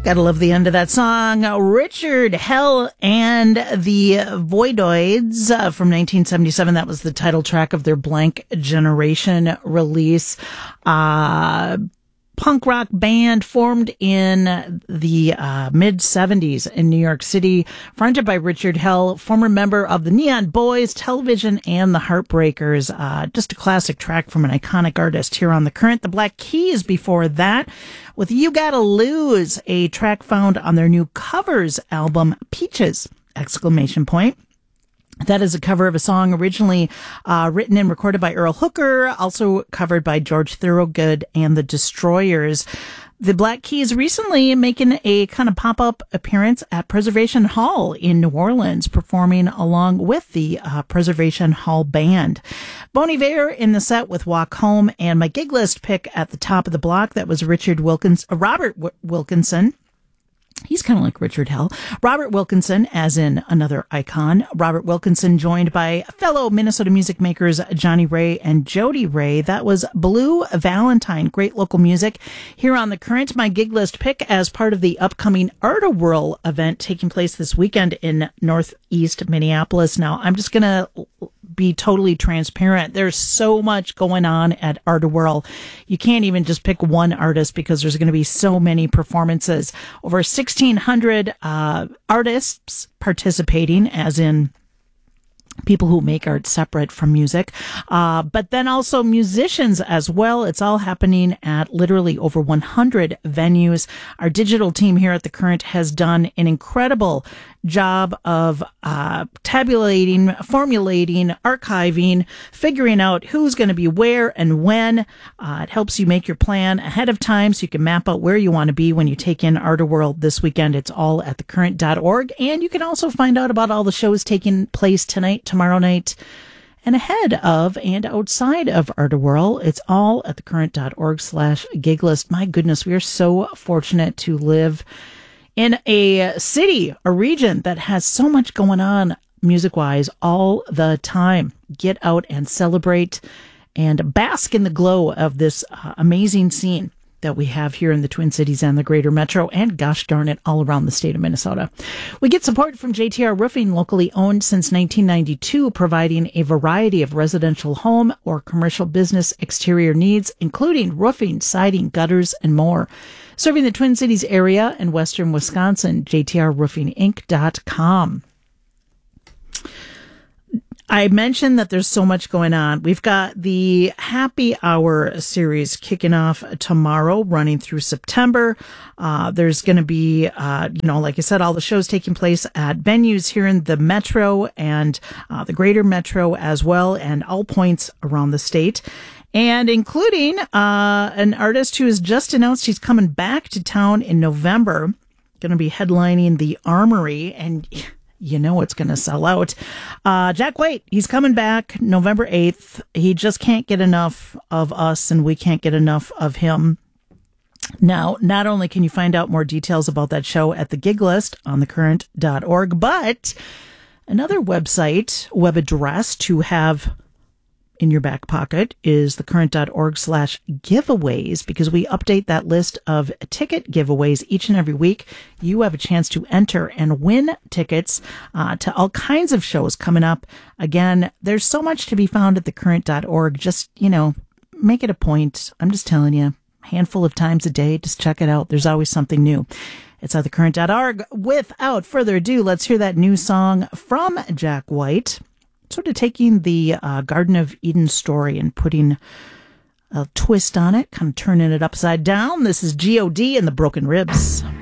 Gotta love the end of that song. Richard Hell and the Voidoids from 1977. That was the title track of their Blank Generation release. Punk rock band formed in the mid-70s in New York City, fronted by Richard Hell, former member of the Neon Boys, Television, and the Heartbreakers. Just a classic track from an iconic artist here on The Current. The Black Keys before that, with You Gotta Lose, a track found on their new covers album, Peaches! Exclamation point. That is a cover of a song originally written and recorded by Earl Hooker, also covered by George Thorogood and the Destroyers. The Black Keys recently making a kind of pop-up appearance at Preservation Hall in New Orleans, performing along with the Preservation Hall Band. Bon Iver in the set with Walk Home, and my gig list pick at the top of the block, that was Robert Wilkinson. He's kind of like Richard Hell. Robert Wilkinson, as in another icon. Robert Wilkinson joined by fellow Minnesota music makers Johnny Ray and Jody Ray. That was Blue Valentine. Great local music here on The Current. My gig list pick as part of the upcoming Art-A-Whirl event taking place this weekend in Northeast Minneapolis. Now, I'm just going to be totally transparent. There's so much going on at Art-A-Whirl. You can't even just pick one artist because there's going to be so many performances. Over 1,600 artists participating, as in people who make art separate from music, but then also musicians as well. It's all happening at literally over 100 venues. Our digital team here at The Current has done an incredible job of tabulating, formulating, archiving, figuring out who's going to be where and when. It helps you make your plan ahead of time so you can map out where you want to be when you take in Art-A-Whirl this weekend. It's all at thecurrent.org, and you can also find out about all the shows taking place tonight, tomorrow night, and ahead of and outside of Art-A-Whirl. It's all at thecurrent.org/giglist. My goodness, we are so fortunate to live in a city, a region that has so much going on music-wise all the time. Get out and celebrate and bask in the glow of this amazing scene that we have here in the Twin Cities and the greater metro, and gosh darn it, all around the state of Minnesota. We get support from JTR Roofing, locally owned since 1992, providing a variety of residential home or commercial business exterior needs, including roofing, siding, gutters, and more. Serving the Twin Cities area and western Wisconsin, jtrroofinginc.com. I mentioned that there's so much going on. We've got the Happy Hour series kicking off tomorrow, running through September. There's going to be, like I said, all the shows taking place at venues here in the metro and the greater metro as well, and all points around the state. And including an artist who has just announced he's coming back to town in November, going to be headlining the Armory, and you know it's going to sell out. Jack White, he's coming back November 8th. He just can't get enough of us, and we can't get enough of him. Now, not only can you find out more details about that show at the gig list on thecurrent.org, but another web address to have in your back pocket is thecurrent.org/giveaways, because we update that list of ticket giveaways each and every week. You have a chance to enter and win tickets to all kinds of shows coming up. Again, there's so much to be found at thecurrent.org. Just, make it a point. I'm just telling you, a handful of times a day, just check it out. There's always something new. It's at thecurrent.org. Without further ado, let's hear that new song from Jack White. Sort of taking the Garden of Eden story and putting a twist on it, kind of turning it upside down. This is G.O.D. and the Broken Ribs.